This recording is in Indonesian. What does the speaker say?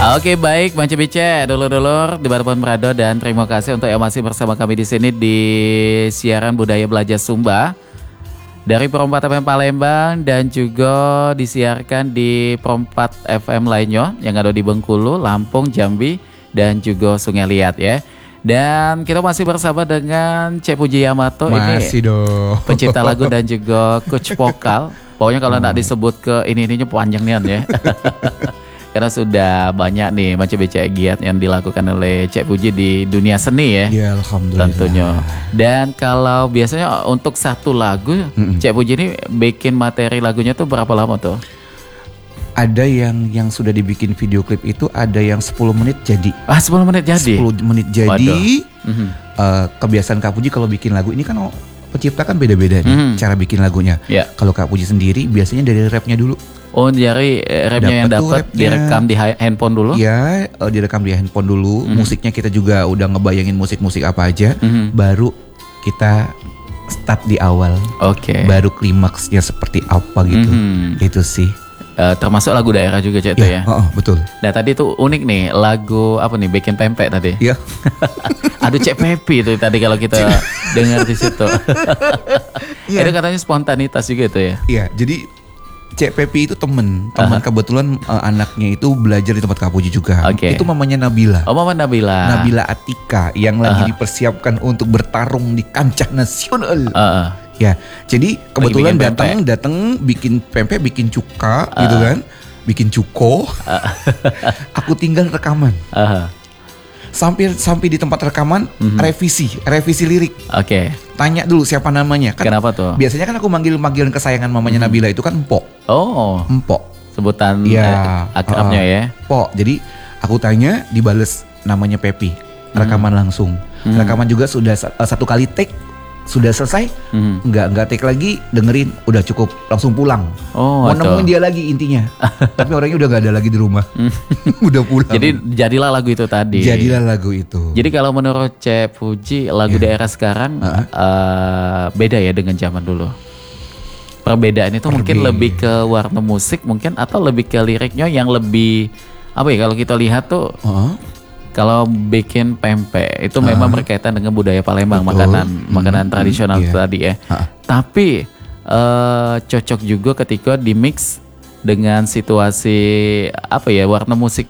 Oke, baik, Bang Cebice, dulur-dulur di Barpon Prado, dan terima kasih untuk yang masih bersama kami di sini di siaran Budaya Belajar Sumba dari Perompat FM Palembang, dan juga disiarkan di Perompat FM lainnya yang ada di Bengkulu, Lampung, Jambi, dan juga Sungai Liat ya. Dan kita masih bersama dengan Cek Puji Yamato, masih ini dong, pencipta lagu dan juga coach vokal. Pokoknya kalau nggak disebut ke ini panjang nih ya. Karena sudah banyak nih macam giat yang dilakukan oleh Cek Puji di dunia seni ya. Ya, alhamdulillah. Tentunya. Dan kalau biasanya untuk satu lagu, Cek Puji ini bikin materi lagunya tuh berapa lama tuh? Ada yang sudah dibikin video klip itu, ada yang 10 menit jadi. 10 menit jadi? 10 menit jadi. Kebiasaan Kak Puji kalau bikin lagu ini kan pencipta kan beda-beda nih cara bikin lagunya. Yeah. Kalau Kak Puji sendiri biasanya dari rapnya dulu. Oh, dari rapnya yang dapat direkam di handphone dulu? Ya, direkam di handphone dulu. Musiknya kita juga udah ngebayangin musik-musik apa aja. Baru kita start di awal. Oke. Baru klimaksnya seperti apa gitu. Itu sih. Termasuk lagu daerah juga Cek ya? Betul. Nah tadi tuh unik nih, lagu apa nih, bikin pempek tadi? Iya. Aduh, Cek Pepi itu tadi kalau kita dengar di situ. Itu katanya spontanitas juga itu ya? Iya, jadi Cek Pepi itu teman kebetulan anaknya itu belajar di tempat Kak Puji juga. Itu mamanya Nabila. Oh, Mama Nabila. Nabila Atika yang lagi dipersiapkan untuk bertarung di kancah nasional. Ya, jadi kebetulan datang bikin pempek, bikin cuka gitu kan, bikin cuko. Aku tinggal rekaman. Sampai di tempat rekaman revisi lirik. Tanya dulu siapa namanya. Kan, kenapa tuh? Biasanya kan aku panggilan kesayangan mamanya Nabila itu kan Empok. Oh, Empok. Sebutan akrabnya ya. Empok. Jadi aku tanya, dibales namanya Pepi. Rekaman langsung. Rekaman juga sudah satu kali take. Sudah selesai, nggak take lagi, dengerin, udah cukup, langsung pulang. Mau nemuin dia lagi intinya. Tapi orangnya udah nggak ada lagi di rumah. Udah pulang. Jadi jadilah lagu itu tadi. Jadilah lagu itu. Jadi kalau menurut Cek Puji, lagu daerah sekarang beda ya dengan zaman dulu. Perbedaan itu mungkin lebih ke warna musik mungkin, atau lebih ke liriknya yang lebih apa ya, kalau kita lihat tuh. Kalau bikin pempek itu memang berkaitan dengan budaya Palembang, makanan tradisional tadi ya. Tapi cocok juga ketika di mix dengan situasi apa ya, warna musik